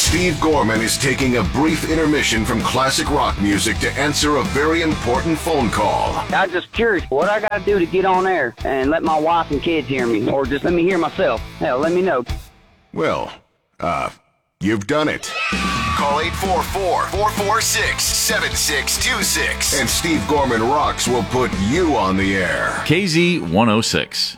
Steve Gorman is taking a brief intermission from classic rock music to answer a very important phone call. I'm just curious what I got to do to get on air and let my wife and kids hear me, or just let me hear myself. Hell, let me know. Well, you've done it. Call 844-446-7626. And Steve Gorman Rocks will put you on the air. KZ 106.